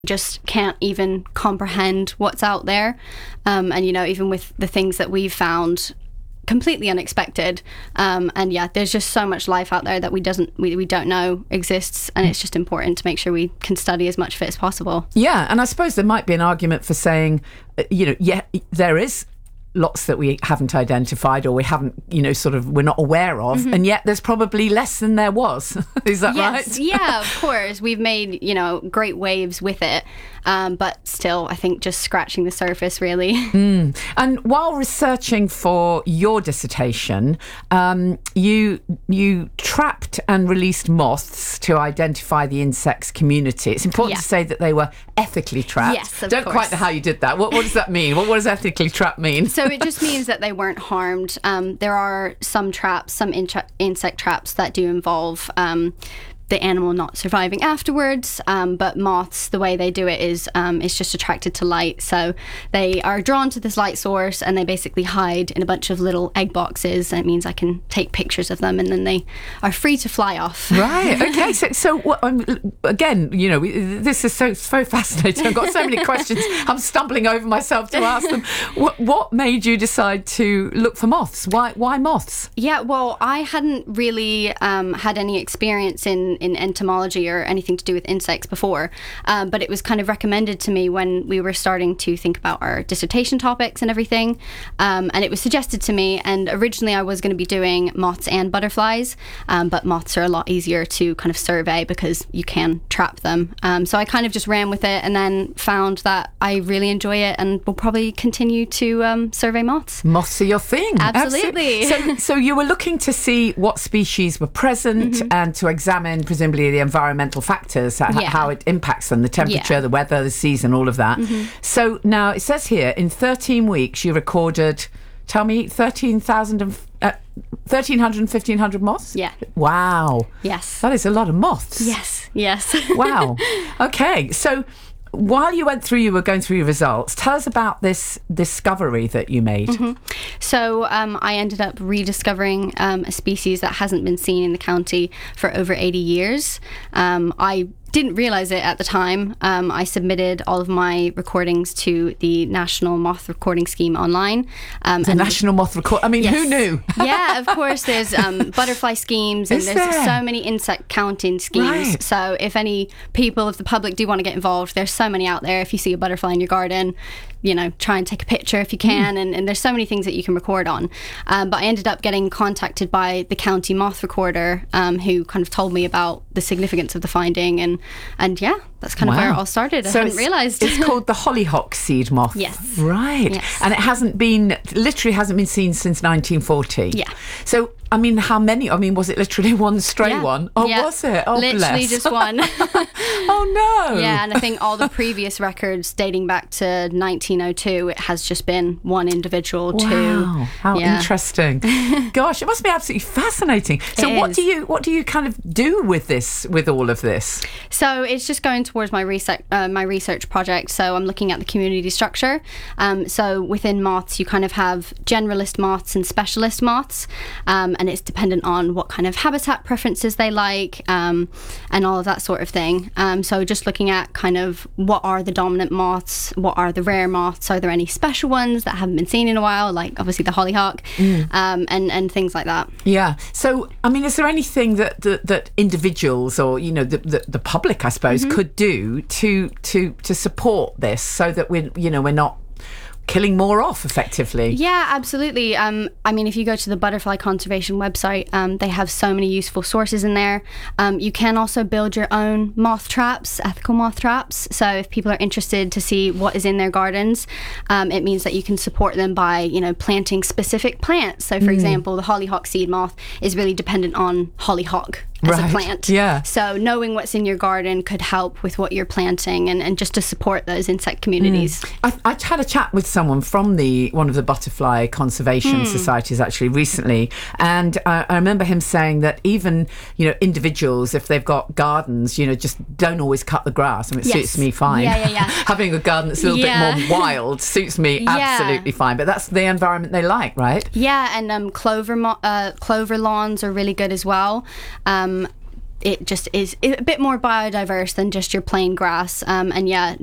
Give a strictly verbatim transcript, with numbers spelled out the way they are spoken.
just can't even comprehend what's out there. Um, and, you know, even with the things that we've found, completely unexpected. Um, and yeah, there's just so much life out there that we doesn't we, we don't know exists, and it's just important to make sure we can study as much of it as possible. Yeah, and I suppose there might be an argument for saying, uh, you know, yeah, there is lots that we haven't identified, or we haven't, you know, sort of we're not aware of, mm-hmm. and yet there's probably less than there was. Is that yes, right? Yeah, of course. We've made, you know, great waves with it, um, but still, I think just scratching the surface, really. Mm. And while researching for your dissertation, um, you you trapped and released moths to identify the insects community. It's important yeah. to say that they were ethically trapped. Yes, of Don't course. quite know how you did that. What, what does that mean? What, what does ethically trapped mean? So it just means that they weren't harmed. Um, there are some traps, some in- insect traps that do involve um, the animal not surviving afterwards. Um, but moths, the way they do it is um, it's just attracted to light. So they are drawn to this light source, and they basically hide in a bunch of little egg boxes. And it means I can take pictures of them, and then they are free to fly off. Right. Okay. So, so what, um, again, you know, this is so so fascinating. I've got so many questions. I'm stumbling over myself to ask them. What, what made you decide to look for moths? Why why moths? Yeah. Well, I hadn't really um, had any experience in in entomology or anything to do with insects before, um, but it was kind of recommended to me when we were starting to think about our dissertation topics and everything, um, and it was suggested to me. And originally I was going to be doing moths and butterflies, um, but moths are a lot easier to kind of survey because you can trap them, um, so I kind of just ran with it, and then found that I really enjoy it and will probably continue to um, survey moths. Moths are your thing. Absolutely. Absolutely. So, so you were looking to see what species were present, mm-hmm. and to examine presumably the environmental factors, yeah. how it impacts them, the temperature, yeah. the weather, the season, all of that. Mm-hmm. So now it says here, in thirteen weeks you recorded, tell me, thirteen thousand and uh, thirteen hundred and fifteen hundred moths? Yeah. Wow. Yes. That is a lot of moths. Yes. Yes. Wow. Okay. So while you went through, you were going through your results, tell us about this discovery that you made. Mm-hmm. So um, I ended up rediscovering um, a species that hasn't been seen in the county for over eighty years. Um, I didn't realize it at the time. Um, I submitted all of my recordings to the National Moth Recording Scheme online. Um, the and National Moth Record. I mean, yes. who knew? Yeah, of course. There's um, butterfly schemes, and Is there's there? so many insect counting schemes. Right. So if any people, if the public do want to get involved, there's so many out there. If you see a butterfly in your garden, you know, try and take a picture if you can, mm. and, and there's so many things that you can record on. Um, but I ended up getting contacted by the county moth recorder, um, who kind of told me about the significance of the finding, and and yeah, that's kind wow. of where it all started. I so hadn't it's, realised. It's called the hollyhock seed moth. Yes. Right. Yes. And it hasn't been, literally hasn't been seen since nineteen forty. Yeah. So, I mean, how many? I mean, was it literally one stray yeah. one? Oh, yeah. was it? Oh, literally bless. just one. Oh, no. Yeah, and I think all the previous records dating back to nineteen oh two, it has just been one individual, wow. two. How yeah. interesting. Gosh, it must be absolutely fascinating. So it what is. do you what do you kind of do with this, with all of this? So it's just going towards my research, uh, my research project. So I'm looking at the community structure. Um, so within moths, you kind of have generalist moths and specialist moths, um, and it's dependent on what kind of habitat preferences they like, um, and all of that sort of thing. Um, so just looking at kind of what are the dominant moths, what are the rare moths, are there any special ones that haven't been seen in a while, like obviously the hollyhock, mm. um, and, and things like that. Yeah. So, I mean, is there anything that that, that individuals, or, you know, the, the, the public, I suppose, mm-hmm. could do to to to support this, so that we're, you know, we're not killing more off effectively? Yeah, absolutely. Um, I mean, if you go to the Butterfly Conservation website, um, they have so many useful sources in there. Um, you can also build your own moth traps, ethical moth traps. So if people are interested to see what is in their gardens, um, it means that you can support them by, you know, planting specific plants. So for mm. example, the hollyhock seed moth is really dependent on hollyhock as right. a plant. Yeah. So knowing what's in your garden could help with what you're planting, and, and just to support those insect communities. Mm. I, I had a chat with someone from the one of the butterfly conservation mm. societies actually recently, and I, I remember him saying that even, you know, individuals, if they've got gardens, you know, just don't always cut the grass. I mean, it yes. suits me fine. Yeah, yeah, yeah. Having a garden that's a little yeah. bit more wild suits me yeah. absolutely fine. But that's the environment they like, right? Yeah, and um, clover mo- uh, clover lawns are really good as well. Um, it just is a bit more biodiverse than just your plain grass. Um, and yeah,